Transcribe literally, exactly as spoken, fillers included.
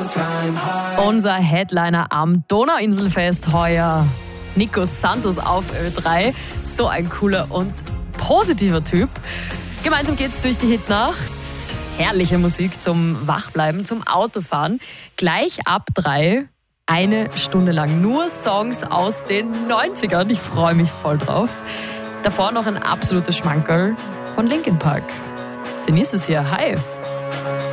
Unser Headliner am Donauinselfest heuer, Nico Santos auf Ö drei. So ein cooler und positiver Typ. Gemeinsam geht's durch die Hitnacht. Herrliche Musik zum Wachbleiben, zum Autofahren. Gleich ab drei, eine Stunde lang nur Songs aus den neunzigern. Ich freue mich voll drauf. Davor noch ein absolutes Schmankerl von Linkin Park. Denise ist hier. Hi.